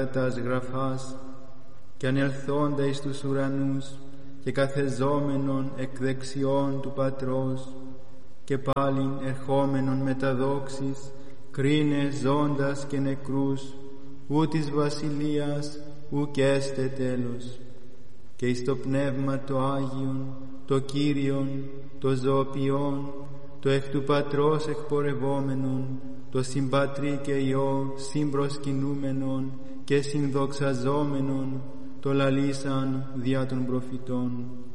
τας γραφάς, και ανελθόντα εις τους ουρανούς, και καθεζόμενον εκ δεξιών του Πατρός, και πάλιν ερχόμενον με τα δόξης, κρίνε ζώντας και νεκρούς, ου της βασιλείας ουκ έστε τέλος. Και εις το Πνεύμα το Άγιον, το Κύριον, το ζωοποιόν, το εκ του Πατρός εκπορευόμενον, το συμπατρί και Υιό συμπροσκυνούμενον και συνδοξαζόμενον, το λαλήσαν δια των προφητών.